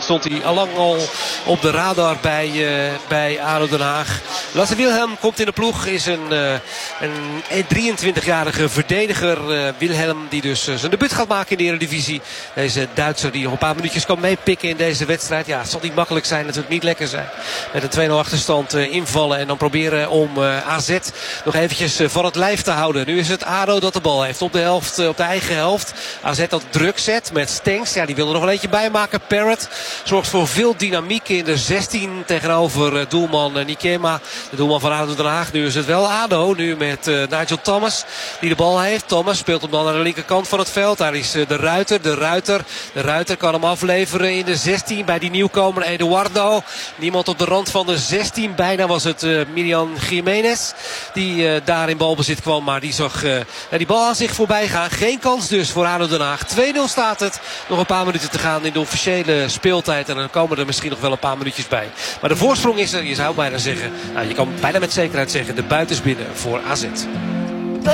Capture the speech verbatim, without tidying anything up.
stond hij allang al op de radar bij, uh, bij A D O Den Haag. Lasse Wilhelm komt in de ploeg. Is een, uh, een drieëntwintigjarige verdediger. Uh, Wilhelm die dus uh, zijn debuut gaat maken in de Eredivisie. Deze Duitser die nog een paar minuutjes kan meepikken in deze wedstrijd. Ja, het zal niet makkelijk zijn. Het zal niet lekker zijn. Met een twee nul achterstand uh, invallen. En dan proberen om uh, A Z nog eventjes uh, van het lijf te houden. Nu is het A D O dat de bal heeft op de helft, uh, op de eigen helft. A Z dat druk zet met Stenks. Ja, die wil er nog een eentje bij maken. Parrott zorgt voor veel dynamiek in de zestien tegenover uh, doelman uh, Nikema. De doelman van A D O Den Haag. Nu is het wel A D O. Nu met uh, Nigel Thomas die de bal heeft. Thomas speelt hem dan aan de linkerkant van het veld. Daar is uh, de Ruiter. De Ruiter. De Ruiter kan hem afleveren in de zestien bij die nieuwkomer Eduardo. Niemand op de rand van de zestien. Bijna was het uh, Miriam Jiménez die uh, daar in balbezit kwam. Maar die zag uh, die bal aan zich voorbij gaan. Geen kans dus voor A D O Den Haag. twee nul staat het. Nog een paar minuten te gaan in de officiële speeltijd. En dan komen er misschien nog wel een paar minuutjes bij. Maar de voorsprong is er. Je zou bijna zeggen, nou, je kan bijna met zekerheid zeggen, de buiten is binnen voor A Z.